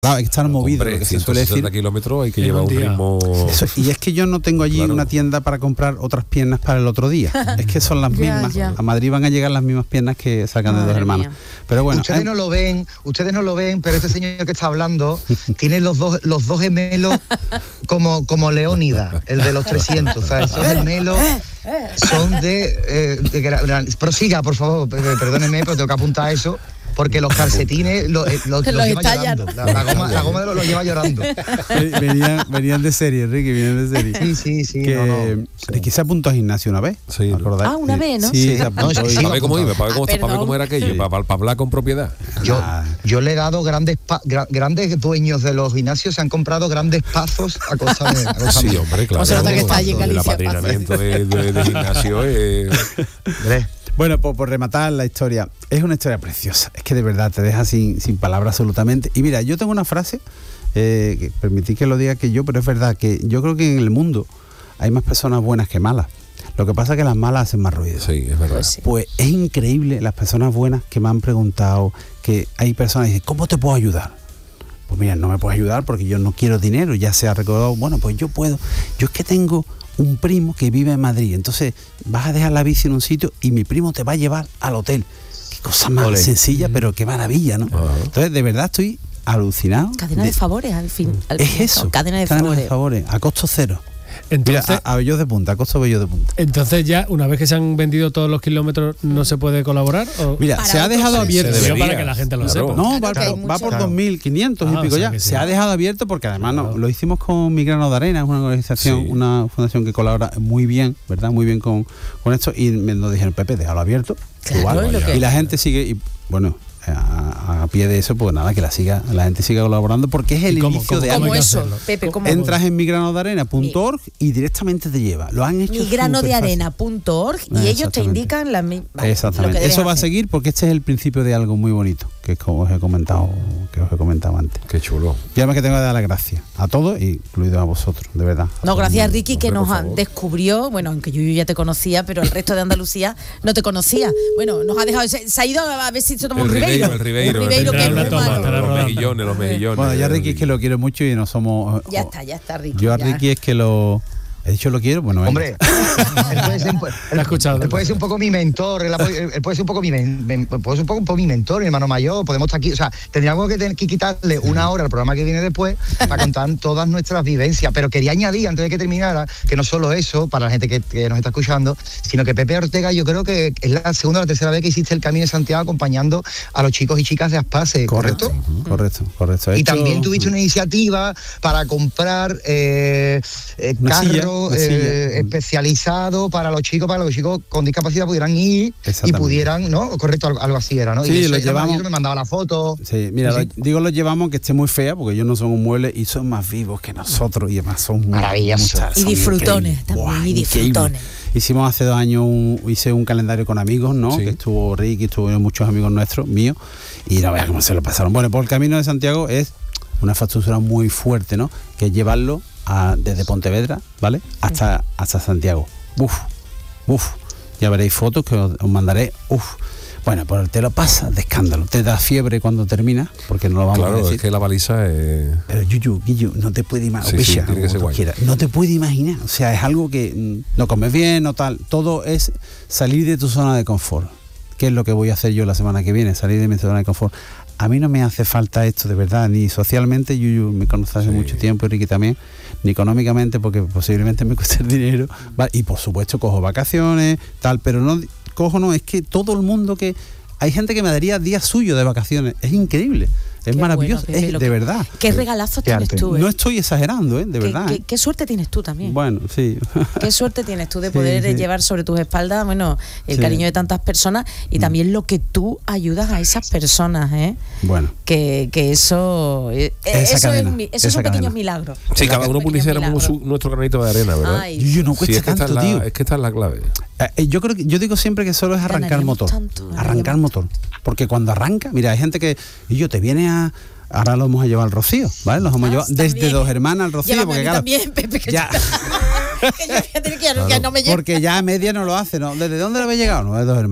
Claro, hay que estar movido, Hombre, lo que se suele decir. 160 kilómetros hay que llevar un ritmo. Eso, y es que yo no tengo allí una tienda para comprar otras piernas para el otro día. Es que son las mismas. Ya. A Madrid van a llegar las mismas piernas que sacan de Dos Hermanos. Pero bueno, ustedes no lo ven, pero este señor que está hablando tiene los dos gemelos como Leónidas, el de los 300, ¿sabes? Esos gemelos son prosiga, por favor, perdónenme, pero tengo que apuntar eso. Porque los calcetines los lleva llorando. La goma los lleva llorando. Venían de serie, Ricky, venían de serie. Sí. Ricky se apuntó al gimnasio una vez. Sí. Una vez, ¿no? Sí, se apuntó. Para ver cómo iba, para ver cómo era aquello, para hablar con propiedad. Yo le he dado grandes dueños de los gimnasios, se han comprado grandes pazos a costa de... Sí, hombre, claro. O sea, que está allí en Galicia. El apadrinamiento de gimnasio es... Bueno, por rematar la historia, es una historia preciosa, es que de verdad te deja sin palabras absolutamente. Y mira, yo tengo una frase, que permití que lo diga que yo, pero es verdad que yo creo que en el mundo hay más personas buenas que malas. Lo que pasa es que las malas hacen más ruido. Sí, es verdad. Pues es increíble las personas buenas que me han preguntado, que hay personas que dicen, ¿cómo te puedo ayudar? Pues mira, no me puedes ayudar porque yo no quiero dinero, ya se ha recordado, bueno, pues yo puedo. Yo es que tengo un primo que vive en Madrid, entonces vas a dejar la bici en un sitio y mi primo te va a llevar al hotel. Qué cosa más sencilla, pero qué maravilla, ¿no? Entonces, de verdad estoy alucinado. Cadena de favores, al fin. Es eso, cadena de favores, a costo cero. Entonces, mira, a vellos de punta, a costo vellos de punta. Entonces ya, una vez que se han vendido todos los kilómetros, ¿no se puede colaborar? ¿O? Mira, para se ha dejado abierto. Para que la gente lo sepa. No, va por 2.500 y pico ya. Se ha dejado abierto porque además lo hicimos con Mi Grano de Arena, es una organización, una fundación que colabora muy bien, ¿verdad? Muy bien con esto. Y me lo dijeron, Pepe, déjalo abierto. Claro, y la gente sigue, y bueno, a pie de eso, pues nada, que la gente siga colaborando porque es el inicio de algo. ¿Cómo eso, Pepe? Entras en migranodearena.org y directamente te lleva. Lo han hecho migranodearena.org y ellos te indican la misma. Exactamente. Eso va a seguir porque este es el principio de algo muy bonito, que es como os he comentado antes. Qué chulo. Y además que tengo que dar las gracias a todos, incluido a vosotros, de verdad. No, gracias a Ricky que nos descubrió, bueno, aunque yo ya te conocía, pero el resto de Andalucía no te conocía. Bueno, nos ha dejado, se ha ido a ver si se toma un Ribeiro. El Ribeiro que es los mejillones. Bueno, ya Ricky es que lo quiero mucho y no somos... Ya está Ricky. Yo a Ricky es que lo... He dicho lo quiero, bueno... Hombre, él puede ser un poco mi mentor, él puede ser un poco mi mentor, mi hermano mayor, podemos estar aquí, o sea, tendríamos que quitarle una hora al programa que viene después para contar todas nuestras vivencias, pero quería añadir, antes de que terminara, que no solo eso, para la gente que nos está escuchando, sino que Pepe Ortega, yo creo que es la segunda o la tercera vez que hiciste el Camino de Santiago acompañando a los chicos y chicas de Aspace, ¿correcto? Correcto. Y también tuviste una iniciativa para comprar carros especializado para los chicos con discapacidad pudieran ir y pudieran, ¿no? Correcto, algo así era, ¿no? Sí, y lo llevamos. Yo me mandaba la foto. Sí, mira, los llevamos que esté muy fea porque ellos no son un mueble y son más vivos que nosotros y además son maravillosos. Y disfrutones también, y disfrutones. Hicimos hace 2 años hice un calendario con amigos, ¿no? Sí. Que estuvo Ricky, estuvieron muchos amigos nuestros, míos, y no veas cómo se lo pasaron. Bueno, por el Camino de Santiago es una infraestructura muy fuerte, ¿no? Que es llevarlo desde Pontevedra, ¿vale? Hasta Santiago. Ya veréis fotos que os mandaré. Bueno, pues te lo pasas de escándalo. Te da fiebre cuando terminas, porque no lo vamos a decir. Claro, es que la baliza es... Pero Guillo, no te puede imaginar. Sí, tiene que ser guay. No te puede imaginar. O sea, es algo que no comes bien, no tal. Todo es salir de tu zona de confort. ¿Qué es lo que voy a hacer yo la semana que viene? Salir de mi zona de confort. A mí no me hace falta esto, de verdad, ni socialmente, Yuyu me conoce hace mucho tiempo, Ricky también, ni económicamente, porque posiblemente me cueste el dinero, ¿vale? Y por supuesto cojo vacaciones, tal, pero es que todo el mundo hay gente que me daría días suyos de vacaciones, es increíble. Es maravilloso, bueno, Pepe, de verdad. Qué regalazos tienes tú, No estoy exagerando, de verdad. Qué suerte tienes tú también. Bueno, sí. Qué suerte tienes tú de poder llevar sobre tus espaldas, bueno, el cariño de tantas personas y también lo que tú ayudas a esas personas, ¿eh? Bueno. Que eso son pequeños milagros. Sí, cada uno pusiéramos nuestro granito de arena, ¿verdad? Yo no cuesta tanto, tío. Es que esta es la clave. Yo digo siempre que solo es arrancar motor. Arrancar motor. Porque cuando arranca, mira, hay gente que te viene ahora lo vamos a llevar al Rocío, ¿vale? Los vamos a llevar desde Dos Hermanas al Rocío. Porque claro, también, Pepe, que ya. Que yo voy a tener que no me lleve. Porque ya a media no lo hace, ¿no? ¿Desde dónde le habéis llegado? ¿No? De Dos Hermanas.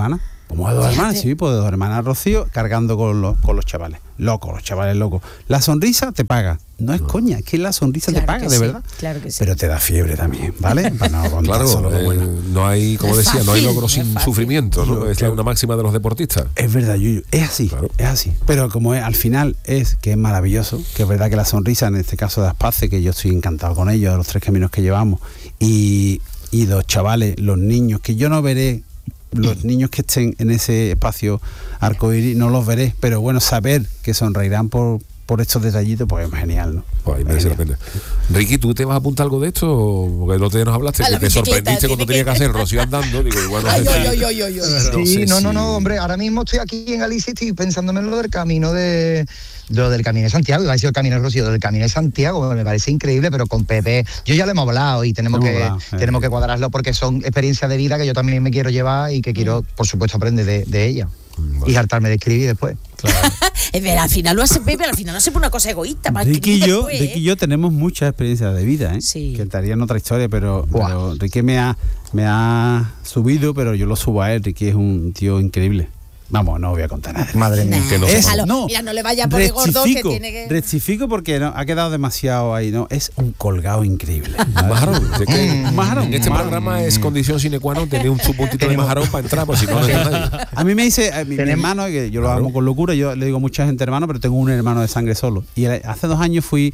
Como de 2 hermanas, sí, pues de 2 hermanas Rocío, cargando con los chavales. Los chavales locos. La sonrisa te paga. No es coña, es que la sonrisa te paga, de verdad. Claro que sí. Pero te da fiebre también, ¿vale? Claro, no hay, como decía, no hay logro sin sufrimiento, ¿no? Es una máxima de los deportistas. Es verdad, Yuyu, es así, claro. Es así. Pero como al final es que es maravilloso, que es verdad que la sonrisa, en este caso de Aspace, que yo estoy encantado con ellos, de los 3 caminos que llevamos, y los chavales, los niños, que yo no veré, los niños que estén en ese espacio arcoíris, no los veré, pero bueno, saber que sonreirán por estos detallitos, pues es genial, ¿no? Pues ahí merece la pena. Ricky, ¿tú te vas a apuntar algo de esto? Porque el otro día nos hablaste, que te sorprendiste cuando tenía que hacer Rocío andando. Digo, igual no sé si... No, hombre, ahora mismo estoy aquí en Galicia y estoy pensándome en lo del camino de Santiago, iba a decir el camino de Rocío, del camino de Santiago, me parece increíble, pero con Pepe, yo ya lo hemos hablado y tenemos que cuadrarlo porque son experiencias de vida que yo también me quiero llevar y que quiero, por supuesto, aprender de ella. Y hartarme de escribir después. Claro. Al final lo hace Pepe, al final no se pone una cosa egoísta. Ricky y yo tenemos muchas experiencias de vida, ¿eh? Sí. Que estaría en otra historia, pero Ricky me ha subido, pero yo lo subo a él. Ricky es un tío increíble. Vamos, no voy a contar nada. Madre mía. Que mira, no le vaya a poner gordo que tiene que... Rectifico porque ha quedado demasiado ahí, ¿no? Es un colgado increíble. Majarón. En este programa es condición sine qua non tener un puntito de majarón para entrar, pues si no hay nadie. A mí me dice mi hermano, que yo lo amo con locura, yo le digo a mucha gente hermano, pero tengo un hermano de sangre solo. Y hace 2 años fui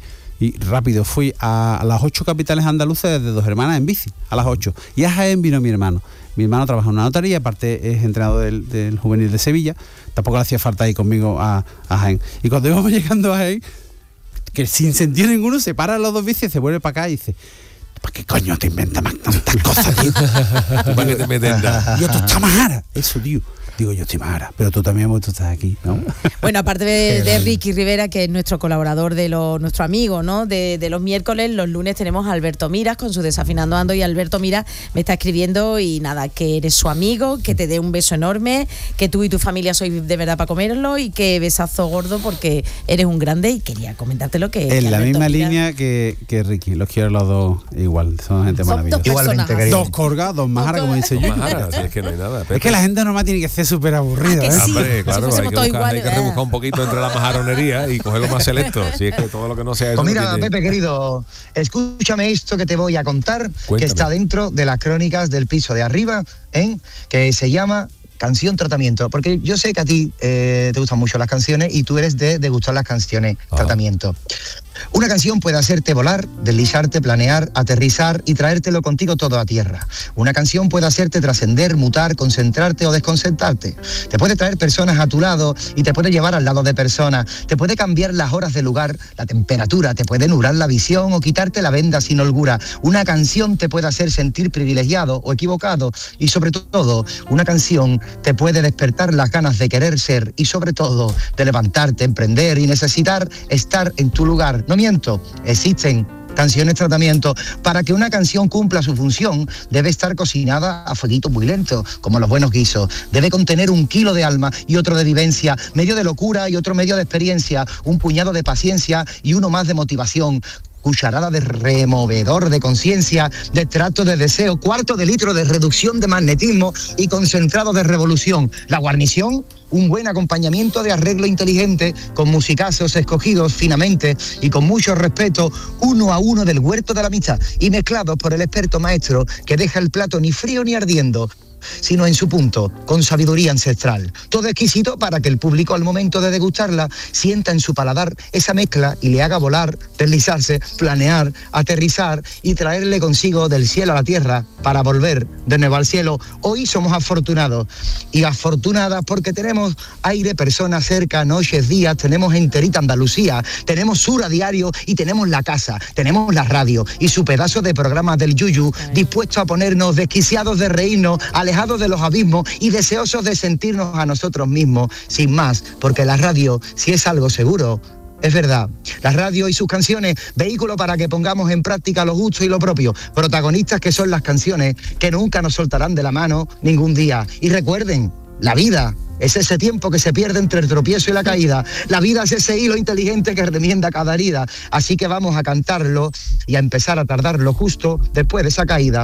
a las 8 capitales andaluces desde 2 hermanas en bici, a las 8. Y a Jaén vino mi hermano. Mi hermano trabaja en una notaría, aparte es entrenador del juvenil de Sevilla. Tampoco le hacía falta ir conmigo a Jaén. Y cuando íbamos llegando a Jaén, que sin sentido ninguno se para los 2 bicis, se vuelve para acá y dice: ¿para qué coño te inventas más tantas cosas, tío? ¿Para qué te metes? Yo, tú estás majara. Eso, tío. Digo, yo estoy majara, pero tú también, tú estás aquí, ¿no? Bueno, aparte de Ricky Rivera, que es nuestro colaborador nuestro amigo, ¿no? De los miércoles, los lunes tenemos a Alberto Miras con su Desafinando Ando, y Alberto Miras me está escribiendo y nada, que eres su amigo, que te dé un beso enorme, que tú y tu familia sois de verdad para comerlo y que besazo gordo porque eres un grande, y quería comentártelo que... En la misma línea que Ricky, los quiero los dos igual, son gente maravillosa. Igualmente, querido. 2 colgados, 2 majaras, como dice yo. Es que no hay nada. Es que la gente normal tiene que ser súper aburrida, ¿eh? Sí. Hombre, claro, hay que rebuscar un poquito entre la majaronería y coger lo más selecto. Si es que todo lo que no sea eso. Pues mira, Pepe, querido, escúchame esto que te voy a contar. Cuéntame. Que está dentro de las crónicas del piso de arriba, que se llama Canción Tratamiento, porque yo sé que a ti te gustan mucho las canciones y tú eres de gustar las canciones Tratamiento. Una canción puede hacerte volar, deslizarte, planear, aterrizar y traértelo contigo todo a tierra. Una canción puede hacerte trascender, mutar, concentrarte o desconcentrarte. Te puede traer personas a tu lado y te puede llevar al lado de personas. Te puede cambiar las horas de lugar, la temperatura, te puede nublar la visión o quitarte la venda sin holgura. Una canción te puede hacer sentir privilegiado o equivocado, y sobre todo, una canción te puede despertar las ganas de querer ser y sobre todo de levantarte, emprender y necesitar estar en tu lugar. No miento, existen canciones Tratamiento. Para que una canción cumpla su función, debe estar cocinada a fueguito muy lento, como los buenos guisos. Debe contener 1 kilo de alma y otro de vivencia, medio de locura y otro medio de experiencia, un puñado de paciencia y uno más de motivación. Cucharada de removedor de conciencia, de extracto de deseo, 1/4 de litro de reducción de magnetismo y concentrado de revolución. La guarnición, un buen acompañamiento de arreglo inteligente, con musicazos escogidos finamente y con mucho respeto, 1 a 1 del huerto de la amistad, y mezclados por el experto maestro que deja el plato ni frío ni ardiendo, sino en su punto, con sabiduría ancestral. Todo exquisito para que el público al momento de degustarla sienta en su paladar esa mezcla y le haga volar, deslizarse, planear, aterrizar y traerle consigo del cielo a la tierra para volver de nuevo al cielo. Hoy somos afortunados y afortunadas porque tenemos aire, personas cerca, noches, días, tenemos enterita Andalucía, tenemos Sur a diario y tenemos la casa, tenemos la radio y su pedazo de programa del Yuyu, dispuesto a ponernos desquiciados de reírnos, alejados de los abismos y deseosos de sentirnos a nosotros mismos, sin más, porque la radio, si es algo seguro, es verdad. La radio y sus canciones, vehículo para que pongamos en práctica lo justo y lo propio, protagonistas que son las canciones que nunca nos soltarán de la mano ningún día. Y recuerden, la vida es ese tiempo que se pierde entre el tropiezo y la caída. La vida es ese hilo inteligente que remienda cada herida. Así que vamos a cantarlo y a empezar a tardar lo justo después de esa caída.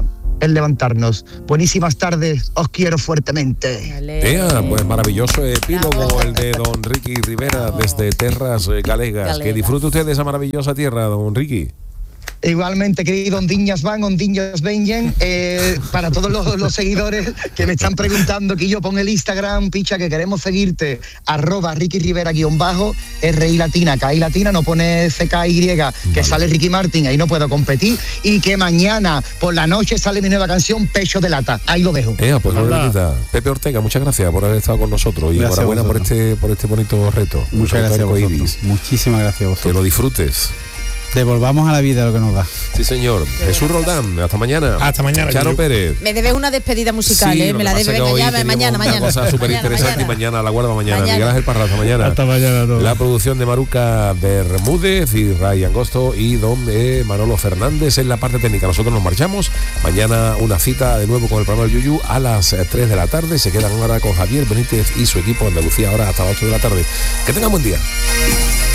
el levantarnos. Buenísimas tardes, os quiero fuertemente. Pues maravilloso epílogo el de don Ricky Rivera desde Terras Galegas. Que disfrute usted de esa maravillosa tierra, don Ricky. Igualmente, querido Ondiñas van, Ondiñas venyen, para todos los seguidores que me están preguntando, que yo pon el Instagram, picha, que queremos seguirte, @Ricky Rivera _RI latina, KI latina, no pone CKY, que sale Ricky Martin, ahí no puedo competir, y que mañana por la noche sale mi nueva canción, Pecho de Lata. Ahí lo dejo. Pues Pepe Ortega, muchas gracias por haber estado con nosotros y enhorabuena por este bonito reto. Muchas gracias a vosotros. Muchísimas gracias a vosotros. Que lo disfrutes. Devolvamos a la vida lo que nos da. Sí, señor. Jesús Roldán, hasta mañana. Hasta mañana. Charo Pérez. Me debes una despedida musical, sí, me la debes. Venga, ya, mañana. Una cosa súper interesante y mañana la guardo mañana. Miguel Ángel Parra, hasta mañana. Hasta mañana. Todo. La producción de Maruca Bermúdez y Ray Angosto y don Manolo Fernández en la parte técnica. Nosotros nos marchamos. Mañana una cita de nuevo con el programa del Yuyu a las 3 de la tarde. Se quedan ahora con Javier Benítez y su equipo Andalucía ahora hasta las 8 de la tarde. Que tengan buen día.